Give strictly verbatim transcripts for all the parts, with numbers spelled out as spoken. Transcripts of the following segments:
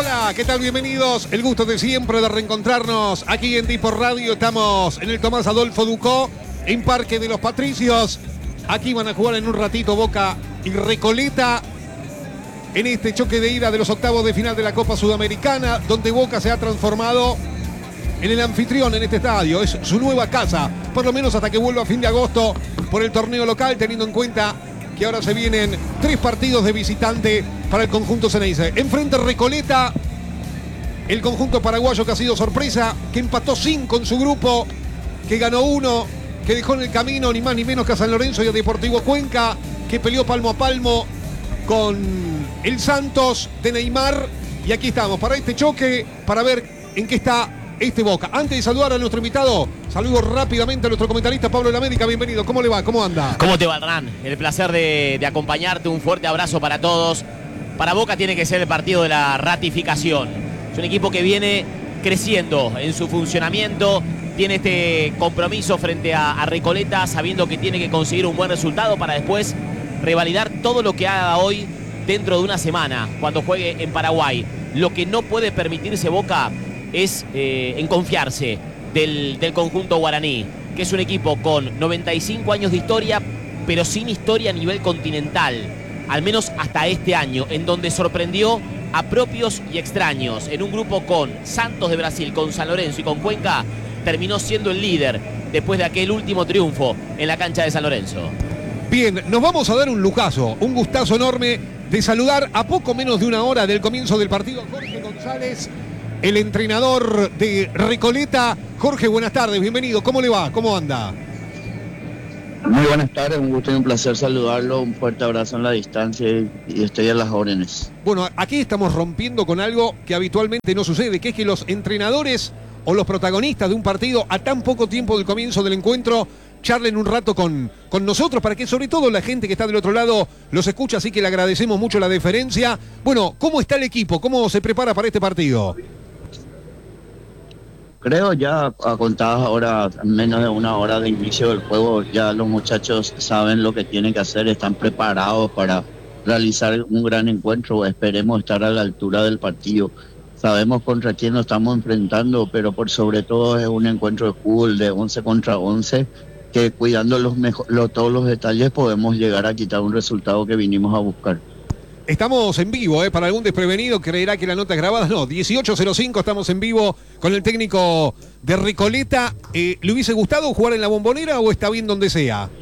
Hola, ¿qué tal? Bienvenidos. El gusto de siempre de reencontrarnos aquí en Depor Radio. Estamos en el Tomás Adolfo Ducó, en Parque de los Patricios. Aquí van a jugar en un ratito Boca y Recoleta en este choque de ida de los octavos de final de la Copa Sudamericana, donde Boca se ha transformado en el anfitrión en este estadio. Es su nueva casa, por lo menos hasta que vuelva a fin de agosto por el torneo local, teniendo en cuenta que ahora se vienen tres partidos de visitante para el conjunto ceneice. Enfrente Recoleta, el conjunto paraguayo que ha sido sorpresa, que empató cinco en su grupo, que ganó uno, que dejó en el camino ni más ni menos que a San Lorenzo y a Deportivo Cuenca, que peleó palmo a palmo con el Santos de Neymar. Y aquí estamos para este choque, para ver en qué está este Boca. Antes de saludar a nuestro invitado, saludo rápidamente a nuestro comentarista Pablo de la América. Bienvenido, ¿cómo le va? ¿Cómo anda? ¿Cómo te va, Hernán? El placer de, de acompañarte, un fuerte abrazo para todos. Para Boca tiene que ser el partido de la ratificación. Es un equipo que viene creciendo en su funcionamiento, tiene este compromiso frente a, a Recoleta, sabiendo que tiene que conseguir un buen resultado para después revalidar todo lo que haga hoy dentro de una semana, cuando juegue en Paraguay. Lo que no puede permitirse Boca es eh, en confiarse del, del conjunto guaraní, que es un equipo con noventa y cinco años de historia, pero sin historia a nivel continental, al menos hasta este año, en donde sorprendió a propios y extraños. En un grupo con Santos de Brasil, con San Lorenzo y con Cuenca, terminó siendo el líder después de aquel último triunfo en la cancha de San Lorenzo. Bien, nos vamos a dar un lujazo, un gustazo enorme de saludar a poco menos de una hora del comienzo del partido Jorge González, el entrenador de Recoleta. Jorge, buenas tardes, bienvenido. ¿Cómo le va? ¿Cómo anda? Muy buenas tardes, un gusto y un placer saludarlo. Un fuerte abrazo en la distancia y estoy a las órdenes. Bueno, aquí estamos rompiendo con algo que habitualmente no sucede, que es que los entrenadores o los protagonistas de un partido a tan poco tiempo del comienzo del encuentro charlen un rato con, con nosotros, para que sobre todo la gente que está del otro lado los escucha, así que le agradecemos mucho la deferencia. Bueno, ¿cómo está el equipo? ¿Cómo se prepara para este partido? Creo ya a contadas horas, menos de una hora de inicio del juego, ya los muchachos saben lo que tienen que hacer, están preparados para realizar un gran encuentro. Esperemos estar a la altura del partido. Sabemos contra quién nos estamos enfrentando, pero por sobre todo es un encuentro de fútbol de once contra once, que cuidando los mejor, los, todos los detalles podemos llegar a quitar un resultado que vinimos a buscar. Estamos en vivo, ¿eh? Para algún desprevenido creerá que la nota es grabada. No, dieciocho cero cinco, estamos en vivo con el técnico de Recoleta. Eh, ¿Le hubiese gustado jugar en la Bombonera o está bien donde sea?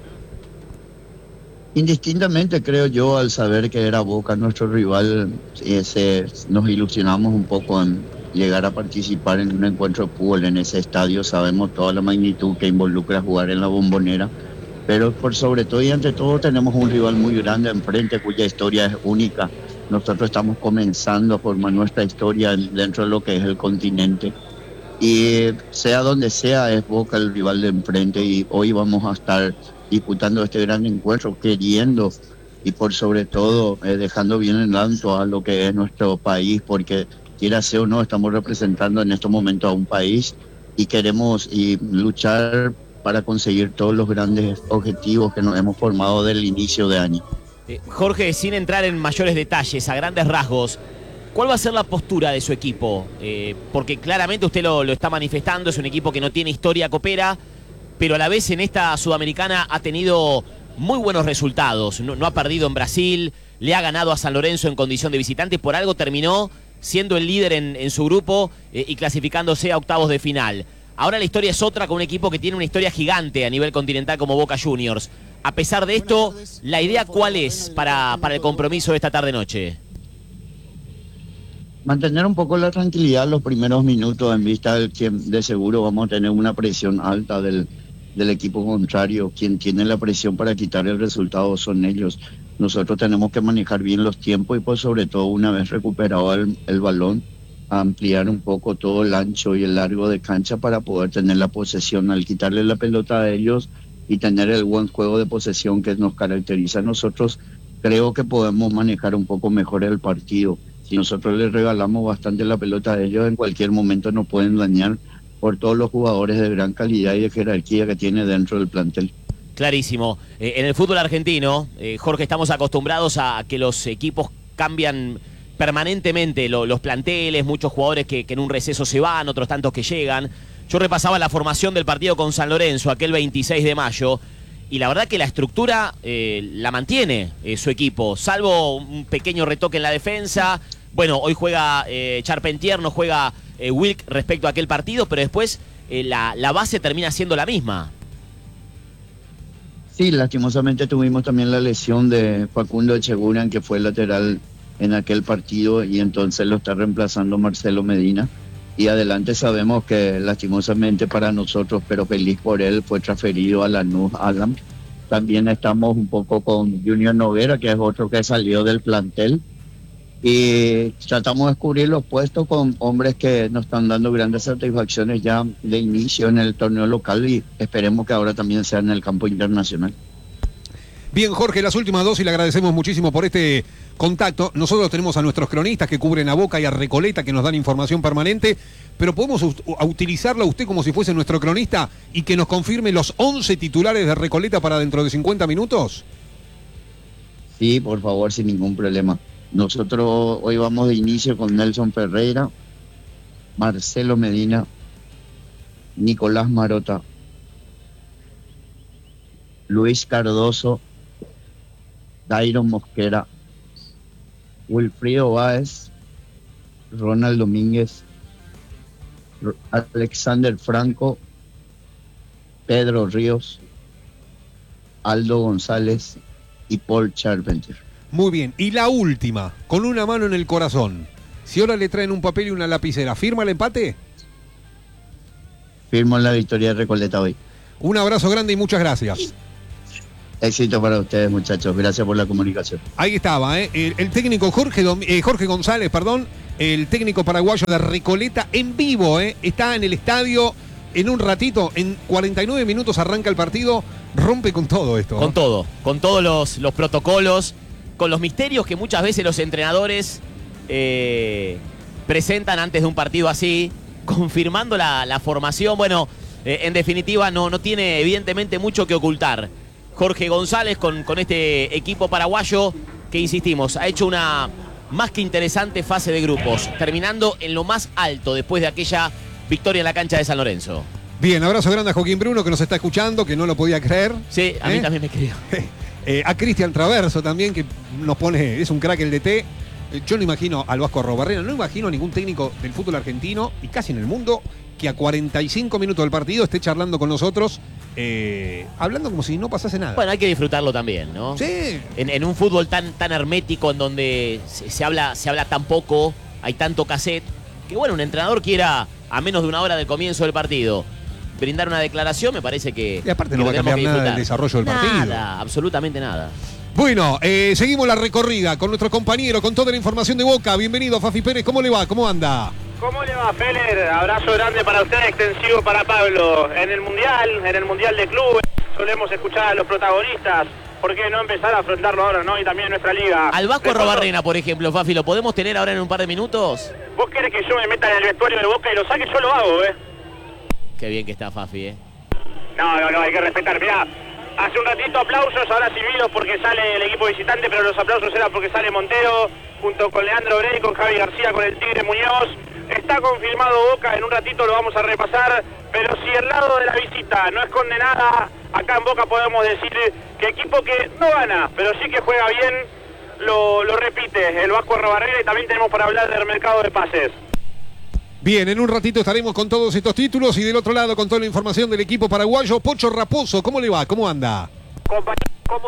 Indistintamente, creo yo, al saber que era Boca nuestro rival, ese, nos ilusionamos un poco en llegar a participar en un encuentro de fútbol en ese estadio. Sabemos toda la magnitud que involucra jugar en la Bombonera, pero por sobre todo y ante todo tenemos un rival muy grande enfrente cuya historia es única. Nosotros estamos comenzando a formar nuestra historia dentro de lo que es el continente, y sea donde sea es Boca el rival de enfrente, y hoy vamos a estar disputando este gran encuentro queriendo y por sobre todo eh, dejando bien en alto a lo que es nuestro país, porque quiera sea o no estamos representando en estos momentos a un país y queremos y luchar para conseguir todos los grandes objetivos que nos hemos formado del inicio de año. Eh, Jorge, sin entrar en mayores detalles, a grandes rasgos, ¿cuál va a ser la postura de su equipo? Eh, porque claramente usted lo, lo está manifestando, es un equipo que no tiene historia copera, pero a la vez en esta Sudamericana ha tenido muy buenos resultados. No, no ha perdido en Brasil, le ha ganado a San Lorenzo en condición de visitante, por algo terminó siendo el líder en, en su grupo eh, y clasificándose a octavos de final. Ahora la historia es otra, con un equipo que tiene una historia gigante a nivel continental como Boca Juniors. A pesar de esto, ¿la idea cuál es para, para el compromiso de esta tarde-noche? Mantener un poco la tranquilidad los primeros minutos, en vista de que de seguro vamos a tener una presión alta del, del equipo contrario. Quien tiene la presión para quitar el resultado son ellos. Nosotros tenemos que manejar bien los tiempos y por sobre todo, una vez recuperado el, el balón, ampliar un poco todo el ancho y el largo de cancha para poder tener la posesión. Al quitarle la pelota a ellos y tener el buen juego de posesión que nos caracteriza a nosotros, creo que podemos manejar un poco mejor el partido. Si nosotros les regalamos bastante la pelota a ellos, en cualquier momento nos pueden dañar por todos los jugadores de gran calidad y de jerarquía que tiene dentro del plantel. Clarísimo. Eh, en el fútbol argentino, eh, Jorge, estamos acostumbrados a que los equipos cambian permanentemente lo, los planteles, muchos jugadores que, que en un receso se van, otros tantos que llegan. Yo repasaba la formación del partido con San Lorenzo, aquel veintiséis de mayo, y la verdad que la estructura eh, la mantiene eh, su equipo, salvo un pequeño retoque en la defensa. Bueno, hoy juega eh, Charpentier, no juega eh, Wilk respecto a aquel partido, pero después eh, la, la base termina siendo la misma. Sí, lastimosamente tuvimos también la lesión de Facundo Echeguren, que fue lateral en aquel partido, y entonces lo está reemplazando Marcelo Medina. Y adelante sabemos que lastimosamente para nosotros, pero feliz por él, fue transferido a Lanús Adam. También estamos un poco con Junior Noguera, que es otro que salió del plantel. Y tratamos de cubrir los puestos con hombres que nos están dando grandes satisfacciones ya de inicio en el torneo local, y esperemos que ahora también sea en el campo internacional. Bien, Jorge, las últimas dos, y le agradecemos muchísimo por este contacto. Nosotros tenemos a nuestros cronistas que cubren a Boca y a Recoleta, que nos dan información permanente, pero podemos ut- utilizarlo a usted como si fuese nuestro cronista y que nos confirme los once titulares de Recoleta para dentro de cincuenta minutos. Sí, por favor, sin ningún problema. Nosotros hoy vamos de inicio con Nelson Ferreira, Marcelo Medina, Nicolás Marota, Luis Cardoso, Dairon Mosquera, Wilfrido Báez, Ronald Domínguez, Alexander Franco, Pedro Ríos, Aldo González y Paul Charpentier. Muy bien, y la última, con una mano en el corazón. Si ahora le traen un papel y una lapicera, ¿firma el empate? Firmo la victoria de Recoleta hoy. Un abrazo grande y muchas gracias. Éxito para ustedes, muchachos. Gracias por la comunicación. Ahí estaba, ¿eh? el, el técnico Jorge, Dom, eh, Jorge González, perdón, el técnico paraguayo de Recoleta en vivo, ¿eh? Está en el estadio en un ratito, en cuarenta y nueve minutos arranca el partido, rompe con todo esto. Con todo, con todos los, los protocolos, con los misterios que muchas veces los entrenadores eh, presentan antes de un partido así, confirmando la, la formación. Bueno, eh, en definitiva no, no tiene evidentemente mucho que ocultar Jorge González con, con este equipo paraguayo que, insistimos, ha hecho una más que interesante fase de grupos, terminando en lo más alto después de aquella victoria en la cancha de San Lorenzo. Bien, abrazo grande a Joaquín Bruno, que nos está escuchando, que no lo podía creer. Sí, a ¿Eh? mí también me creo. eh, a Cristian Traverso también, que nos pone, es un crack el D T. Eh, yo no imagino al Vasco Arrobarrena, no imagino a ningún técnico del fútbol argentino y casi en el mundo que a cuarenta y cinco minutos del partido esté charlando con nosotros, eh, hablando como si no pasase nada. Bueno, hay que disfrutarlo también, ¿no? Sí. En, en un fútbol tan, tan hermético, en donde se, se, habla, se habla tan poco, hay tanto cassette, que bueno, un entrenador quiera, a menos de una hora del comienzo del partido, brindar una declaración, me parece que... Y aparte que no va a cambiar nada disfrutar. del desarrollo del partido. Nada, absolutamente nada. Bueno, eh, seguimos la recorrida con nuestro compañero, con toda la información de Boca. Bienvenido, Fafi Pérez, ¿cómo le va? ¿Cómo anda? ¿Cómo le va, Feller? Abrazo grande para usted, extensivo para Pablo. En el Mundial, en el Mundial de Clubes, solemos escuchar a los protagonistas. ¿Por qué no empezar a afrontarlo ahora, no? Y también en nuestra liga. Al Vasco Arrobarrena, por ejemplo, Fafi, ¿lo podemos tener ahora en un par de minutos? ¿Vos querés que yo me meta en el vestuario de Boca y lo saque? Yo lo hago, ¿eh? Qué bien que está Fafi, ¿eh? No, no, no, hay que respetar. Mirá, hace un ratito aplausos, ahora silbidos porque sale el equipo visitante, pero los aplausos eran porque sale Montero, junto con Leandro Brey, con Javi García, con el Tigre Muñoz. Está confirmado Boca, en un ratito lo vamos a repasar, pero si el lado de la visita no esconde nada, acá en Boca podemos decir que equipo que no gana, pero sí que juega bien, lo, lo repite el Vasco Arrobarrena, y también tenemos para hablar del mercado de pases. Bien, en un ratito estaremos con todos estos títulos y del otro lado con toda la información del equipo paraguayo. Pocho Raposo, ¿cómo le va? ¿Cómo anda? Compañeros, ¿cómo,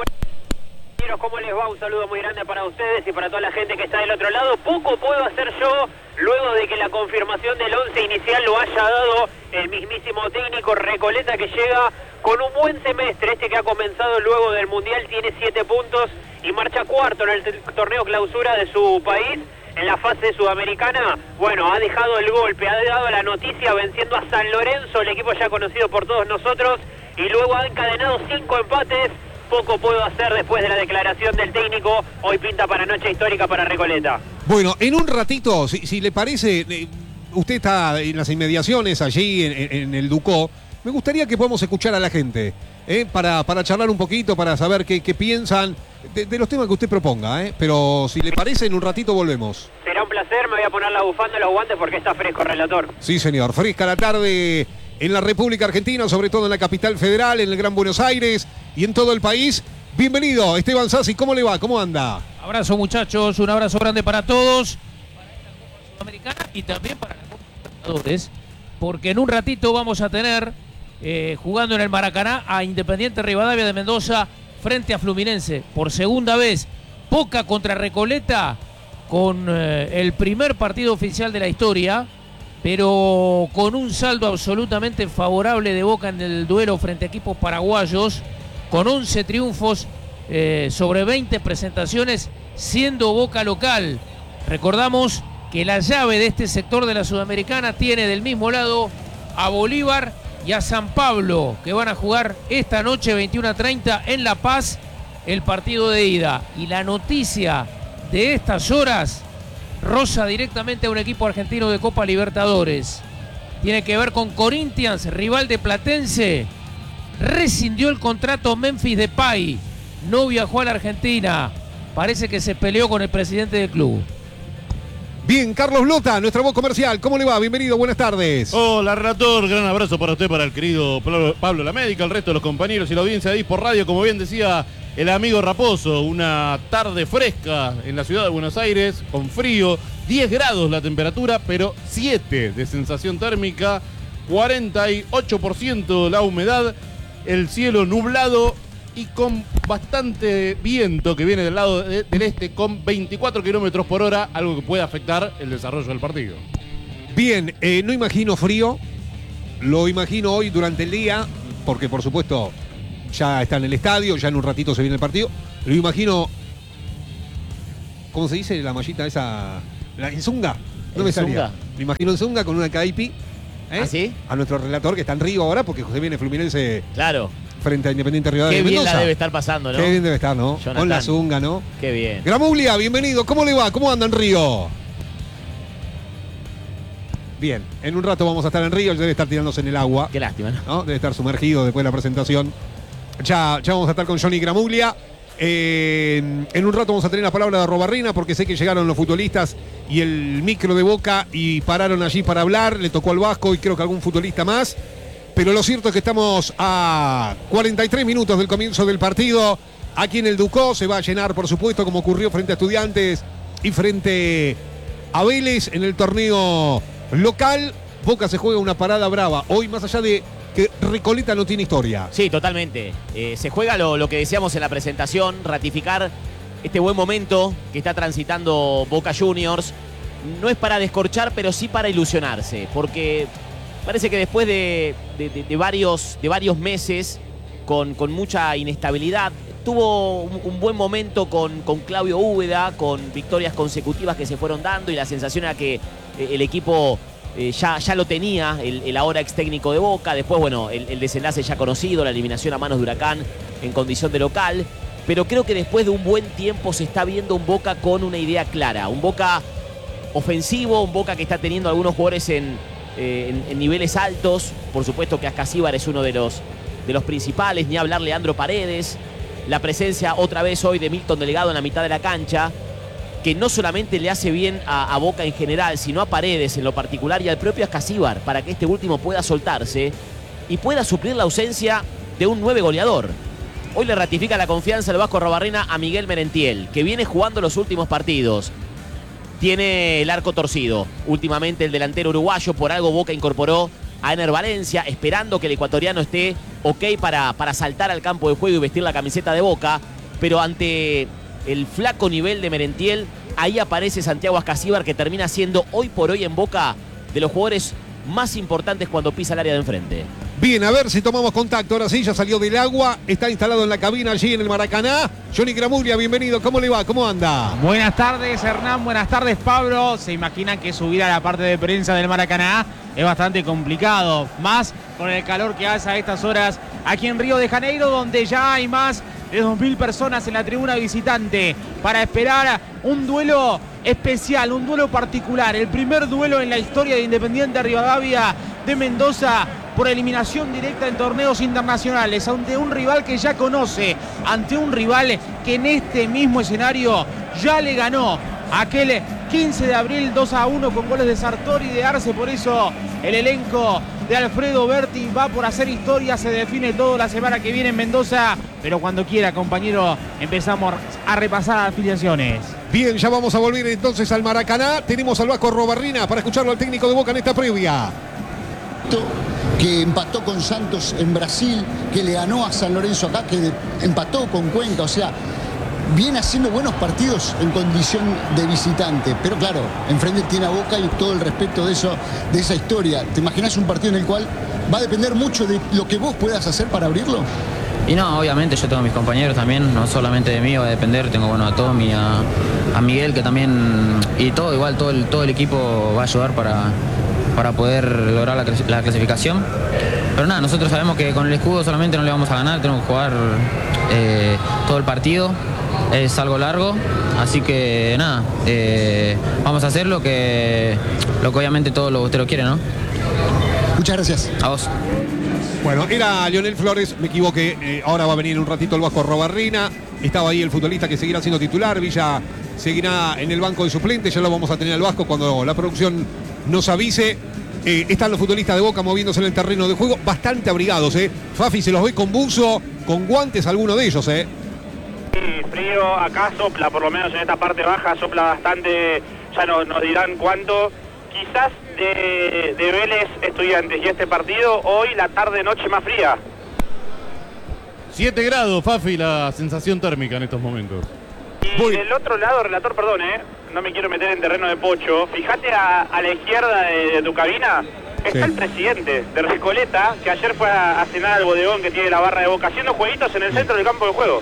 ¿cómo les va? Un saludo muy grande para ustedes y para toda la gente que está del otro lado. Poco puedo hacer yo luego de que la confirmación del once inicial lo haya dado el mismísimo técnico Recoleta, que llega con un buen semestre. Este que ha comenzado luego del Mundial tiene siete puntos y marcha cuarto en el torneo clausura de su país. En la fase sudamericana, bueno, ha dejado el golpe, ha dado la noticia venciendo a San Lorenzo, el equipo ya conocido por todos nosotros, y luego ha encadenado cinco empates. Poco puedo hacer después de la declaración del técnico. Hoy pinta para noche histórica para Recoleta. Bueno, en un ratito, si, si le parece, eh, usted está en las inmediaciones allí en, en, en el Ducó, me gustaría que podamos escuchar a la gente. eh, para, para charlar un poquito, para saber qué, qué piensan de, de los temas que usted proponga, eh. Pero si le parece, en un ratito volvemos. Será un placer, me voy a poner la bufanda y los guantes porque está fresco, relator. Sí, señor, fresca la tarde en la República Argentina, sobre todo en la capital federal, en el Gran Buenos Aires y en todo el país. Bienvenido, Esteban Sassi, ¿cómo le va? ¿Cómo anda? Abrazo, muchachos, un abrazo grande para todos, para esta Copa Sudamericana y también para la Copa Libertadores, porque en un ratito vamos a tener, eh, jugando en el Maracaná, a Independiente Rivadavia de Mendoza frente a Fluminense, por segunda vez, Boca contra Recoleta, con eh, el primer partido oficial de la historia, pero con un saldo absolutamente favorable de Boca en el duelo frente a equipos paraguayos, con once triunfos eh, sobre veinte presentaciones, siendo Boca local. Recordamos que la llave de este sector de la Sudamericana tiene del mismo lado a Bolívar y a San Pablo, que van a jugar esta noche veintiuna treinta en La Paz el partido de ida. Y la noticia de estas horas roza directamente a un equipo argentino de Copa Libertadores. Tiene que ver con Corinthians, rival de Platense. Rescindió el contrato Memphis Depay, no viajó a la Argentina, parece que se peleó con el presidente del club. Bien, Carlos Lota, nuestra voz comercial, ¿cómo le va? Bienvenido, buenas tardes. Hola, relator, gran abrazo para usted, para el querido Pablo Lamédica, el resto de los compañeros y la audiencia de Dispor Radio. Como bien decía el amigo Raposo, una tarde fresca en la ciudad de Buenos Aires, con frío, diez grados la temperatura, pero siete de sensación térmica, cuarenta y ocho por ciento la humedad, el cielo nublado y con bastante viento que viene del lado de, del este, con veinticuatro kilómetros por hora, algo que puede afectar el desarrollo del partido. Bien, eh, no imagino frío, lo imagino hoy durante el día, porque por supuesto ya está en el estadio, ya en un ratito se viene el partido. Lo imagino, ¿cómo se dice la mallita esa? La Inzunga. No me salía. Lo imagino en Zunga con una caipi. ¿Eh? ¿Ah, sí? A nuestro relator que está en Río ahora porque José viene Fluminense claro. frente a Independiente Rivadavia de Mendoza. Qué bien la debe estar pasando, ¿no? Qué bien debe estar, ¿no? Jonathan. Con la Zunga, ¿no? Qué bien. Gramuglia, bienvenido. ¿Cómo le va? ¿Cómo anda en Río? Bien, en un rato vamos a estar en Río, él debe estar tirándose en el agua. Qué lástima, ¿no? ¿no? Debe estar sumergido después de la presentación. Ya, ya vamos a estar con Johnny Gramuglia. Eh, en un rato vamos a tener la palabra de Robarrena porque sé que llegaron los futbolistas y el micro de Boca y pararon allí para hablar. Le tocó al Vasco y creo que algún futbolista más. Pero lo cierto es que estamos a cuarenta y tres minutos del comienzo del partido. Aquí en el Ducó se va a llenar, por supuesto, como ocurrió frente a Estudiantes y frente a Vélez en el torneo local. Boca se juega una parada brava. Hoy, más allá de que Recoleta no tiene historia. Sí, totalmente. Eh, se juega lo, lo que decíamos en la presentación, ratificar este buen momento que está transitando Boca Juniors. No es para descorchar, pero sí para ilusionarse, porque parece que después de, de, de, de, varios, de varios meses con, con mucha inestabilidad, tuvo un, un buen momento con, con Claudio Úbeda, con victorias consecutivas que se fueron dando y la sensación era que eh, el equipo Eh, ya, ya lo tenía el, el ahora ex técnico de Boca. Después, bueno, el, el desenlace ya conocido, la eliminación a manos de Huracán en condición de local. Pero creo que después de un buen tiempo se está viendo un Boca con una idea clara. Un Boca ofensivo, un Boca que está teniendo algunos jugadores en, eh, en, en niveles altos. Por supuesto que Ascasíbar es uno de los, de los principales, ni hablar Leandro Paredes. La presencia otra vez hoy de Milton Delgado en la mitad de la cancha, que no solamente le hace bien a, a Boca en general, sino a Paredes en lo particular y al propio Ascasíbar, para que este último pueda soltarse y pueda suplir la ausencia de un nueve goleador. Hoy le ratifica la confianza el Vasco Robarrena a Miguel Merentiel, que viene jugando los últimos partidos. Tiene el arco torcido. Últimamente el delantero uruguayo, por algo Boca incorporó a Ener Valencia, esperando que el ecuatoriano esté ok para, para saltar al campo de juego y vestir la camiseta de Boca, pero ante el flaco nivel de Merentiel, ahí aparece Santiago Ascasíbar, que termina siendo hoy por hoy en Boca de los jugadores más importantes cuando pisa el área de enfrente. Bien, a ver si tomamos contacto. Ahora sí, ya salió del agua, está instalado en la cabina allí en el Maracaná. Johnny Gramuglia, bienvenido. ¿Cómo le va? ¿Cómo anda? Buenas tardes, Hernán. Buenas tardes, Pablo. Se imaginan que subir a la parte de prensa del Maracaná es bastante complicado, más con el calor que hace a estas horas aquí en Río de Janeiro, donde ya hay más de dos mil personas en la tribuna visitante para esperar un duelo especial, un duelo particular, el primer duelo en la historia de Independiente Rivadavia de Mendoza por eliminación directa en torneos internacionales, ante un rival que ya conoce, ante un rival que en este mismo escenario ya le ganó aquel quince de abril dos a uno con goles de Sartori y de Arce. Por eso el elenco de Alfredo Berti va por hacer historia. Se define todo la semana que viene en Mendoza, pero cuando quiera, compañero, empezamos a repasar afiliaciones. Bien, ya vamos a volver entonces al Maracaná. Tenemos al Vasco Arrobarrena para escucharlo al técnico de Boca en esta previa. Que empató con Santos en Brasil, que le ganó a San Lorenzo acá, que empató con Cuenca, o sea, viene haciendo buenos partidos en condición de visitante, pero claro, enfrente tiene a Boca y todo el respeto de eso, de esa historia. ¿Te imaginas un partido en el cual va a depender mucho de lo que vos puedas hacer para abrirlo? Y no, obviamente yo tengo a mis compañeros también, no solamente de mí va a depender, tengo bueno a Tommy, a, a Miguel que también, y todo igual, todo el, todo el equipo va a ayudar para, para poder lograr la, la clasificación. Pero nada, nosotros sabemos que con el escudo solamente no le vamos a ganar, tenemos que jugar eh, todo el partido. Es algo largo, así que nada, eh, vamos a hacer lo que, lo que obviamente todos los bosteros quieren, ¿no? Muchas gracias. A vos. Bueno, era Lionel Flores, me equivoqué, eh, ahora va a venir un ratito el Vasco Arrobarrena. Estaba ahí el futbolista que seguirá siendo titular, Villa seguirá en el banco de suplentes, ya lo vamos a tener al Vasco cuando la producción nos avise. Eh, están los futbolistas de Boca moviéndose en el terreno de juego, bastante abrigados, ¿eh? Fafi se los ve con buzo, con guantes, alguno de ellos, ¿eh? Frío, acá sopla, por lo menos en esta parte baja sopla bastante, ya no, nos dirán cuánto. Quizás de, de Vélez Estudiantes y este partido, hoy la tarde-noche más fría. siete grados, Fafi, la sensación térmica en estos momentos. Y Voy. del otro lado, relator, perdón, eh, no me quiero meter en terreno de pocho, fíjate a, a la izquierda de, de tu cabina, está sí. el presidente de Recoleta, que ayer fue a, a cenar al bodegón que tiene la barra de Boca, haciendo jueguitos en el centro del campo de juego.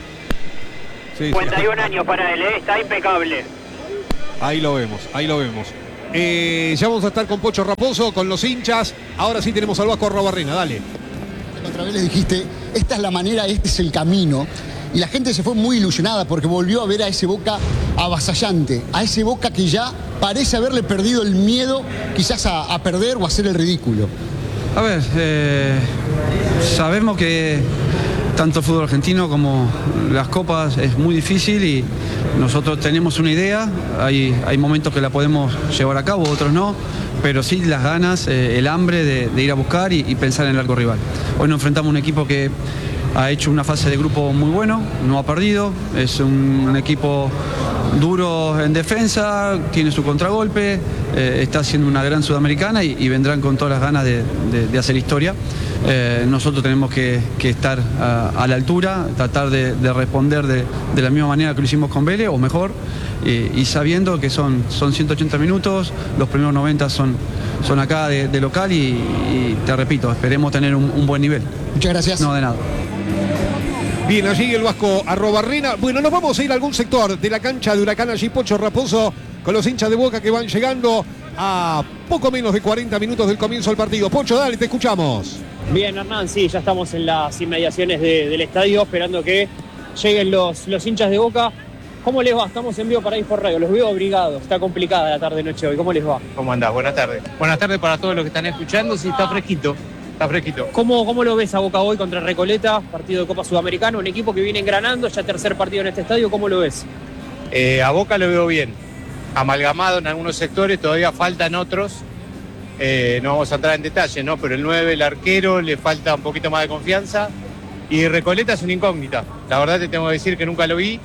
Sí, cincuenta y un sí. años para él, ¿eh? Está impecable. Ahí lo vemos, ahí lo vemos. Eh, ya vamos a estar con Pocho Raposo, con los hinchas. Ahora sí tenemos al Vasco Arrobarrena, dale. Otra vez le dijiste, esta es la manera, este es el camino. Y la gente se fue muy ilusionada porque volvió a ver a ese Boca avasallante, a ese Boca que ya parece haberle perdido el miedo quizás a, a perder o a hacer el ridículo. A ver, eh, sabemos que tanto el fútbol argentino como las copas es muy difícil y nosotros tenemos una idea, hay, hay momentos que la podemos llevar a cabo, otros no, pero sí las ganas, eh, el hambre de, de ir a buscar y, y pensar en el arco rival. Hoy nos enfrentamos a un equipo que ha hecho una fase de grupo muy bueno, no ha perdido, es un, un equipo duro en defensa, tiene su contragolpe, eh, está haciendo una gran sudamericana y, y vendrán con todas las ganas de, de, de hacer historia. Eh, nosotros tenemos que, que estar a, a la altura, tratar de, de responder de, de la misma manera que lo hicimos con Vélez, o mejor, eh, y sabiendo que son, son ciento ochenta minutos, los primeros noventa son, son acá de, de local y, y te repito, esperemos tener un, un buen nivel. Muchas gracias. No, de nada. Bien, allí el Vasco Arrobarrena. Bueno, nos vamos a ir a algún sector de la cancha de Huracán, allí Pocho Raposo, con los hinchas de Boca que van llegando a poco menos de cuarenta minutos del comienzo del partido. Pocho, dale, te escuchamos. Bien, Hernán, sí, ya estamos en las inmediaciones de, del estadio, esperando que lleguen los, los hinchas de Boca. ¿Cómo les va? Estamos en vivo para Info Radio, los veo obligados, está complicada la tarde-noche hoy, ¿cómo les va? ¿Cómo andás? Buenas tardes. Buenas tardes para todos los que están escuchando, sí, está fresquito. Está fresquito. ¿Cómo, ¿Cómo lo ves a Boca hoy contra Recoleta, partido de Copa Sudamericana, un equipo que viene engranando, ya tercer partido en este estadio, ¿cómo lo ves? Eh, a Boca lo veo bien, amalgamado en algunos sectores, todavía faltan otros, eh, no vamos a entrar en detalle, ¿no? Pero el nueve, el arquero, le falta un poquito más de confianza, y Recoleta es una incógnita, la verdad te tengo que decir que nunca lo vi,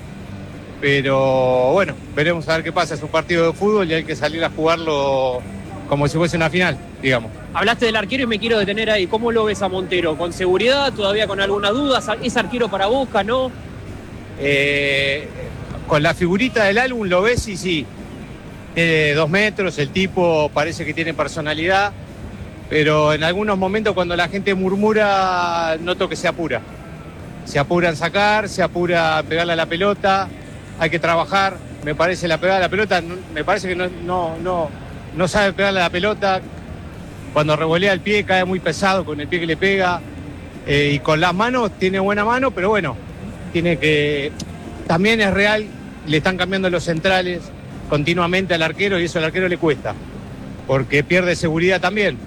pero bueno, veremos a ver qué pasa, es un partido de fútbol y hay que salir a jugarlo como si fuese una final, digamos. Hablaste del arquero y me quiero detener ahí. ¿Cómo lo ves a Montero? ¿Con seguridad? ¿Todavía con alguna duda? ¿Es arquero para Boca, no? Eh, con la figurita del álbum lo ves y sí. Tiene dos metros, el tipo parece que tiene personalidad, pero en algunos momentos cuando la gente murmura, noto que se apura. Se apura en sacar, se apura en pegarle a la pelota, hay que trabajar. Me parece la pegada a la pelota, me parece que no... no, no No sabe pegarle a la pelota, cuando revolea el pie cae muy pesado con el pie que le pega, eh, y con las manos tiene buena mano, pero bueno, tiene que... También es real, le están cambiando los centrales continuamente al arquero y eso al arquero le cuesta, porque pierde seguridad también.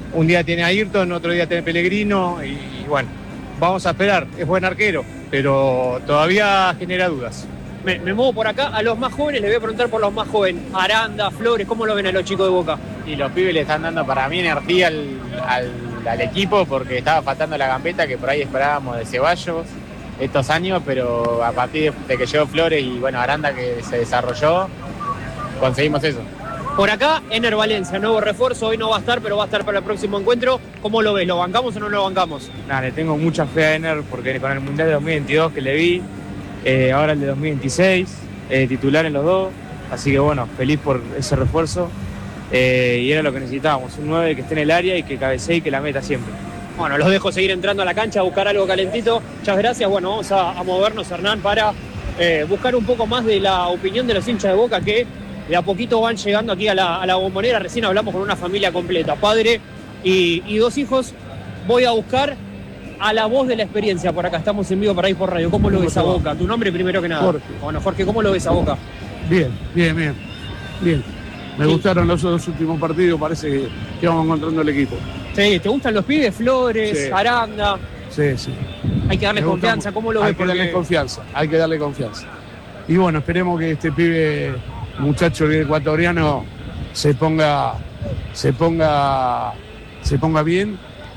un día tiene a Ayrton, otro día tiene Pellegrino y, y bueno, vamos a esperar. Es buen arquero, pero todavía genera dudas. Me, me muevo por acá. A los más jóvenes les voy a preguntar por los más jóvenes. Aranda, Flores, ¿cómo lo ven a los chicos de Boca? Y los pibes le están dando para mí energía al, al, al equipo porque estaba faltando la gambeta que por ahí esperábamos de Ceballos estos años, pero a partir de que llegó Flores y bueno, Aranda que se desarrolló, conseguimos eso. Por acá, Ener Valencia, nuevo refuerzo, hoy no va a estar, pero va a estar para el próximo encuentro. ¿Cómo lo ves? ¿Lo bancamos o no lo bancamos? Nada, le tengo mucha fe a Ener porque con el Mundial de dos mil veintidós que le vi, eh, ahora el de dos mil veintiséis, eh, titular en los dos, así que bueno, feliz por ese refuerzo eh, y era lo que necesitábamos, un nueve que esté en el área y que cabecee y que la meta siempre. Bueno, los dejo seguir entrando a la cancha a buscar algo calentito. Muchas gracias. Bueno, vamos a, a movernos, Hernán, para eh, buscar un poco más de la opinión de los hinchas de Boca que de a poquito van llegando aquí a la, a la Bombonera. Recién hablamos con una familia completa, padre y, y dos hijos. Voy a buscar a la voz de la experiencia. Por acá estamos en vivo para ir por radio. ¿Cómo lo ves a Boca? Tu nombre primero que nada. Jorge. Bueno, Jorge, ¿cómo lo ves a Boca? Bien, bien, bien. Bien. Me sí. gustaron los dos últimos partidos, parece que, que vamos encontrando el equipo. Sí, ¿te gustan los pibes? Flores, sí. Aranda. Sí, sí. Hay que darle confianza. ¿Cómo lo ves? Hay que darle confianza, hay que darle confianza. Y bueno, esperemos que este pibe, muchacho ecuatoriano, se ponga, se ponga, se ponga bien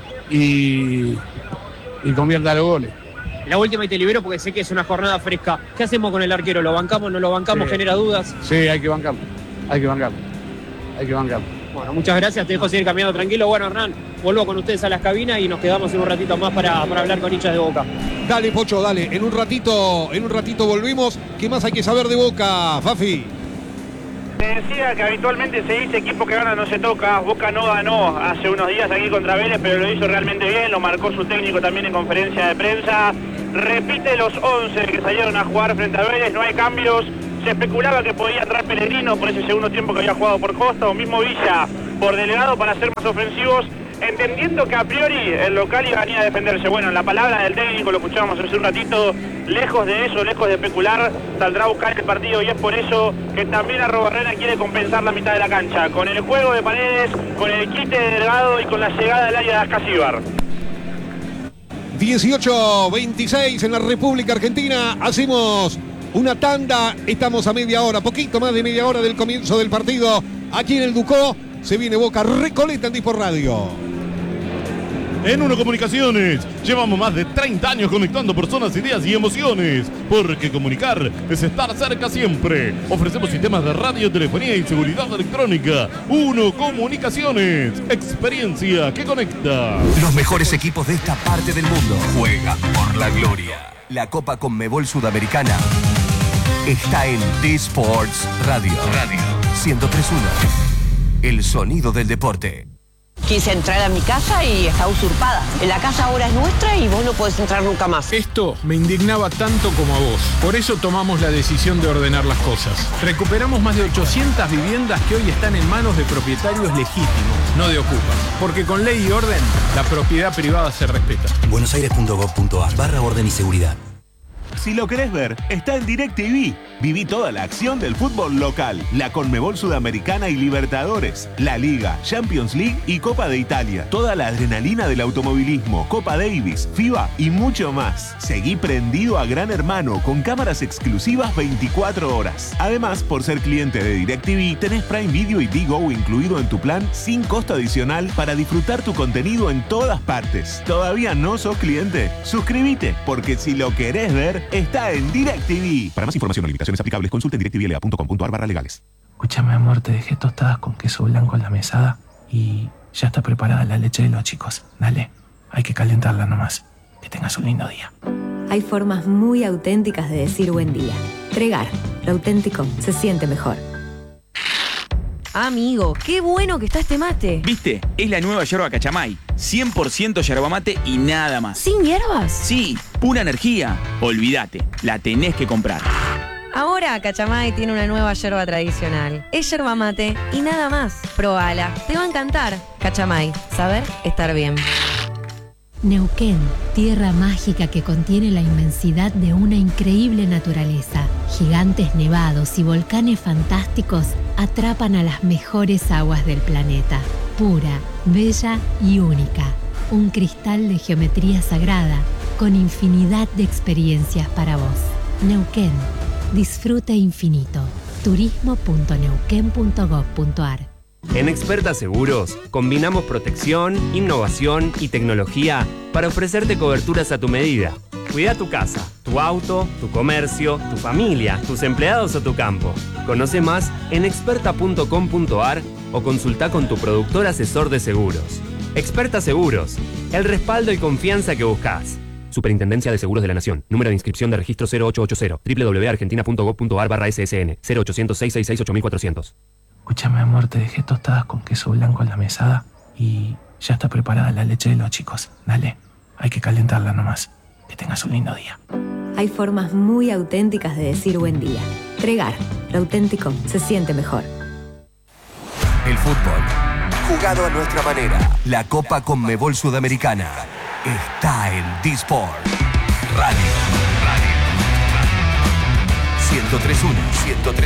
y, y convierta los goles. La última y te libero porque sé que es una jornada fresca. ¿Qué hacemos con el arquero? ¿Lo bancamos, no lo bancamos? Sí. ¿Genera dudas? Sí, hay que bancarlo, hay que bancarlo, hay que bancarlo. Bueno, muchas gracias, te dejo seguir caminando tranquilo. Bueno, Hernán, vuelvo con ustedes a las cabinas y nos quedamos en un ratito más para, para hablar con hinchas de Boca. Dale, Pocho, dale. En un ratito, en un ratito volvimos. ¿Qué más hay que saber de Boca, Fafi? Te decía que habitualmente se dice equipo que gana no se toca. Boca no ganó hace unos días aquí contra Vélez, pero lo hizo realmente bien. Lo marcó su técnico también en conferencia de prensa. Repite los once que salieron a jugar frente a Vélez. No hay cambios. Se especulaba que podía entrar Pellegrino por ese segundo tiempo que había jugado por Costa, o mismo Villa por delegado para ser más ofensivos, entendiendo que a priori el local iba a venir a defenderse. Bueno, en la palabra del técnico, lo escuchábamos hace un ratito, lejos de eso, llegos de especular, saldrá a buscar el partido y es por eso que también Arrobarrena quiere compensar la mitad de la cancha, con el juego de Paredes, con el quite de Delgado y con la llegada al área de Ascasíbar. dieciocho veintiséis en la República Argentina, hacemos una tanda, estamos a media hora, poquito más de media hora del comienzo del partido. Aquí en el Ducó se viene Boca Recoleta en Dispor Radio. En Uno Comunicaciones llevamos más de treinta años conectando personas, ideas y emociones, porque comunicar es estar cerca siempre. Ofrecemos sistemas de radio, telefonía y seguridad electrónica. Uno Comunicaciones, experiencia que conecta. Los mejores equipos de esta parte del mundo juegan por la gloria. La Copa Conmebol Sudamericana está en D-Sports Radio. Radio ciento tres punto uno. El sonido del deporte. Quise entrar a mi casa y está usurpada. La casa ahora es nuestra y vos no podés entrar nunca más. Esto me indignaba tanto como a vos. Por eso tomamos la decisión de ordenar las cosas. Recuperamos más de ochocientas viviendas que hoy están en manos de propietarios legítimos, no de ocupas. Porque con ley y orden, la propiedad privada se respeta. buenosaires punto gov punto ar barra orden y seguridad. Si lo querés ver, está en DirecTV. Viví toda la acción del fútbol local, la Conmebol Sudamericana y Libertadores, la Liga, Champions League y Copa de Italia. Toda la adrenalina del automovilismo, Copa Davis, FIBA y mucho más. Seguí prendido a Gran Hermano con cámaras exclusivas veinticuatro horas. Además, por ser cliente de DirecTV, tenés Prime Video y Digo incluido en tu plan sin costo adicional para disfrutar tu contenido en todas partes. ¿Todavía no sos cliente? Suscríbete, porque si lo querés ver, está en DirecTV. Para más información o limitaciones aplicables, consulte en directvla punto com punto ar barra legales. Escúchame, amor, te dejé tostadas con queso blanco en la mesada y ya está preparada la leche de los chicos. Dale, hay que calentarla nomás. Que tengas un lindo día. Hay formas muy auténticas de decir buen día. Tregar, lo auténtico se siente mejor. Amigo, qué bueno que está este mate. ¿Viste? Es la nueva yerba Cachamay. cien por ciento yerba mate y nada más. ¿Sin hierbas? Sí, pura energía. Olvídate, la tenés que comprar. Ahora Cachamay tiene una nueva yerba tradicional. Es yerba mate y nada más. Probala, te va a encantar. Cachamay, saber estar bien. Neuquén, tierra mágica que contiene la inmensidad de una increíble naturaleza. Gigantes nevados y volcanes fantásticos atrapan a las mejores aguas del planeta. pura, bella y única. Un cristal de geometría sagrada con infinidad de experiencias para vos. Neuquén. Disfrute infinito. turismo punto neuquén punto gob punto ar. En Experta Seguros combinamos protección, innovación y tecnología para ofrecerte coberturas a tu medida. Cuida tu casa, tu auto, tu comercio, tu familia, tus empleados o tu campo. Conoce más en experta punto com punto ar o consulta con tu productor asesor de seguros. Experta Seguros, el respaldo y confianza que buscas. Superintendencia de Seguros de la Nación. Número de inscripción de registro cero ocho ocho cero. doble u doble u doble u punto argentina punto gob punto ar barra ese ese ene. cero ochocientos, seiscientos sesenta y seis, ocho mil cuatrocientos. Escúchame, amor, te dejé tostadas con queso blanco en la mesada y ya está preparada la leche de los chicos. Dale, hay que calentarla nomás. Que tengas un lindo día. Hay formas muy auténticas de decir buen día. Tregar, lo auténtico se siente mejor. El fútbol, jugado a nuestra manera. La Copa Conmebol Sudamericana está en D-Sport Radio. ciento tres punto uno, ciento tres.